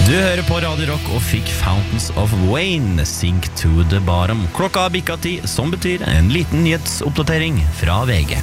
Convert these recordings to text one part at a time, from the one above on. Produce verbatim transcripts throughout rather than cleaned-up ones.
Du hører på Radio Rock og fikk Fountains of Wayne, Sink to the Bottom. Klokka har bikket ti, som betyr en liten nyhetsoppdatering fra V G.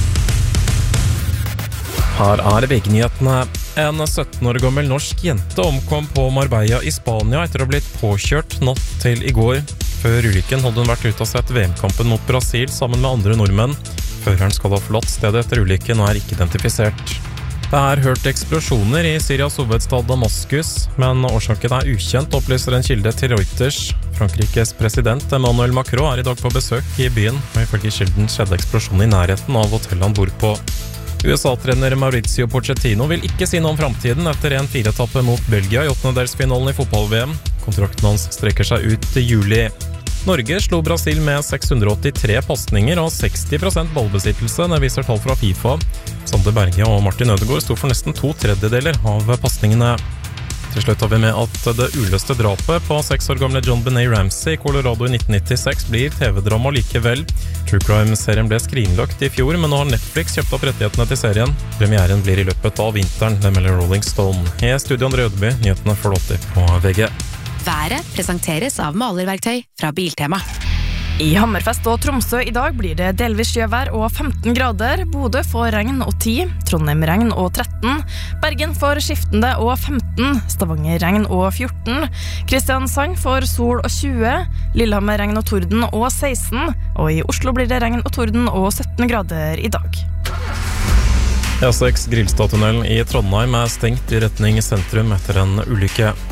Her er V G-nyhetene. En sytten år gammel norsk jente omkom på Marbella i Spania etter å ha blitt påkjørt natt til i går. Før ulykken hadde hun vært ute og sett V M-kampen mot Brasil sammen med andre nordmenn. Føreren skal ha forlatt stedet etter ulykken og er ikke identifisert. Det er hørt eksplosjoner i Syrias hovedstad Damaskus, men årsaken er ukjent, opplyser en kilde til Reuters. Frankrikes president Emmanuel Macron er i dag på besøk i byen, og ifølge kilden skjedde eksplosjonen i nærheten av hotellet han bor på. U S A-trener Mauricio Pochettino vil ikke si noe om fremtiden etter en fire-etappe mot Belgia i åttendedelsfinalen i fotball-V M. Kontrakten hans strekker seg ut til juli. Norge slo Brasil med seks hundre åttitre pasninger og seksti prosent ballbesittelse, det viser tall fra FIFA. Sander Berge og Martin Ødegaard sto for nesten to tredjedeler av pasningene. Til slutt har vi med at det uløste drapet på seks år gamle John Benet Ramsey i Colorado i nitten nittiseks blir T V-drama likevel. True Crime-serien ble skrinlagt i fjor, men nå har Netflix kjøpt opp rettighetene til serien. Premieren blir i løpet av vinteren, det melder Rolling Stone. I studio André Ødeby, nyhetene får du alltid på V G. Været presenteres av malerverktøy fra Biltema. I Hammerfest og Tromsø i dag blir det delvis sjøvær og femten grader. Bodø får regn og ti, Trondheim regn og tretten, Bergen får skiftende og femten, Stavanger regn og fjorten, Kristiansand får sol og tjue, Lillehammer regn og torden og seksten, og i Oslo blir det regn og torden og sytten grader i dag. E seks Grilstadtunnelen i Trondheim er stengt i retning sentrum etter en ulykke.